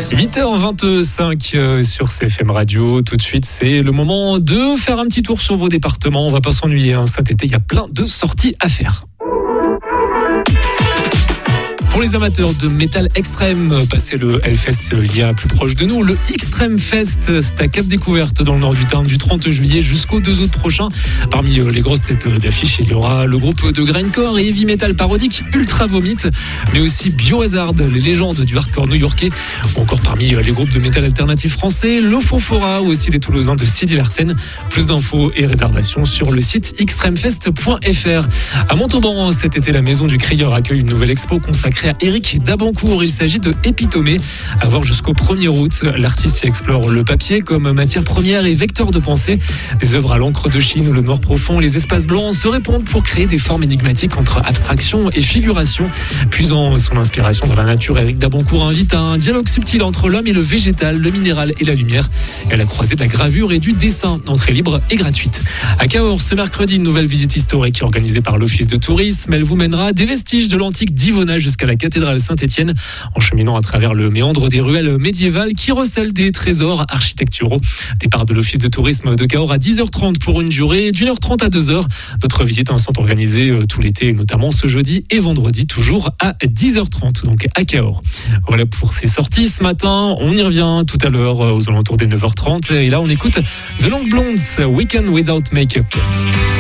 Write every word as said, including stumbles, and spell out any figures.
huit heures vingt-cinq euh, sur C F M Radio. Tout de suite, c'est le moment de faire un petit tour sur vos départements. On va pas s'ennuyer, hein. Cet été, il y a plein de sorties à faire. Pour les amateurs de métal extrême, passez le Hellfest il y a plus proche de nous. Le Extreme Fest, c'est à Cap Découverte dans le nord du Tarn du trente juillet jusqu'au deux août prochain. Parmi les grosses têtes d'affiche, il y aura le groupe de grindcore et heavy metal parodique Ultra Vomit, mais aussi Biohazard, les légendes du hardcore new-yorkais, ou encore parmi les groupes de métal alternatif français, le Fofora ou aussi les Toulousains de Sidi Larsen. Plus d'infos et réservations sur le site extremefest point f r. À Montauban, cet été, la Maison du Crieur accueille une nouvelle expo consacrée à Éric Dabancourt. Il s'agit de Épitomée. À voir jusqu'au premier août. L'artiste y explore le papier comme matière première et vecteur de pensée. Des œuvres à l'encre de Chine, le noir profond, les espaces blancs se répondent pour créer des formes énigmatiques entre abstraction et figuration. Puisant son inspiration dans la nature, Éric Dabancourt invite à un dialogue subtil entre l'homme et le végétal, le minéral et la lumière. Elle a croisé de la gravure et du dessin. Entrée libre et gratuite. À Cahors, ce mercredi, une nouvelle visite historique organisée par l'Office de tourisme. Elle vous mènera des vestiges de l'antique d'Yvona jusqu'à la cathédrale Saint-Étienne, en cheminant à travers le méandre des ruelles médiévales qui recèlent des trésors architecturaux. Départ de l'Office de tourisme de Cahors à dix heures trente pour une durée d'une heure trente à deux heures. D'autres visites sont organisées tout l'été, notamment ce jeudi et vendredi, toujours à dix heures trente, donc à Cahors. Voilà pour ces sorties ce matin. On y revient tout à l'heure aux alentours des neuf heures trente. Et là, on écoute The Long Blondes, Weekend Without Makeup.